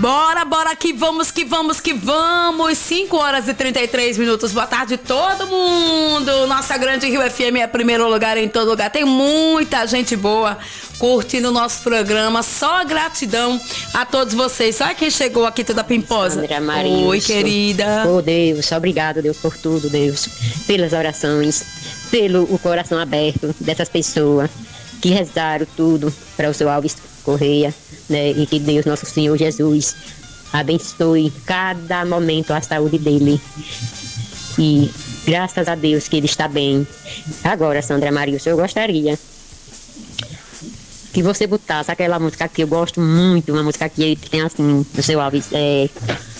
Bora que vamos, que vamos, que vamos. 5 horas e 33 minutos. Boa tarde, todo mundo. Nossa grande Rio FM é primeiro lugar em todo lugar. Tem muita gente boa curtindo o nosso programa. Só gratidão a todos vocês. Olha quem chegou aqui toda pimposa. Sandra Marilson. Oi, querida. Oh, Deus, obrigado, Deus, por tudo, Deus. Pelas orações, pelo o coração aberto dessas pessoas que rezaram tudo para o seu Alves Correia, né? E que Deus, nosso Senhor Jesus, abençoe cada momento a saúde dele. E graças a Deus que ele está bem. Agora, Sandra Marilson, eu gostaria que você botasse aquela música que eu gosto muito, uma música que tem assim, do seu Alves,